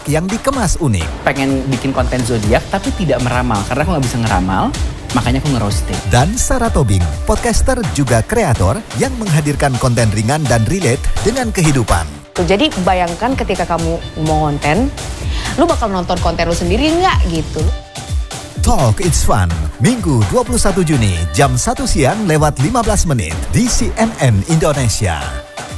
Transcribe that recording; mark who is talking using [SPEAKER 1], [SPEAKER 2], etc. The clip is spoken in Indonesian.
[SPEAKER 1] zodiak yang dikemas unik.
[SPEAKER 2] Pengen bikin konten zodiak tapi tidak meramal, karena aku nggak bisa ngeramal, makanya aku nge-roasting.
[SPEAKER 1] Dan Sarah Tobing, podcaster juga kreator yang menghadirkan konten ringan dan relate dengan kehidupan.
[SPEAKER 3] Jadi bayangkan ketika kamu mau konten, lu bakal nonton konten lu sendiri nggak gitu.
[SPEAKER 1] Talk It's Fun, Minggu 21 Juni jam 1 siang lewat 15 menit di CNN Indonesia.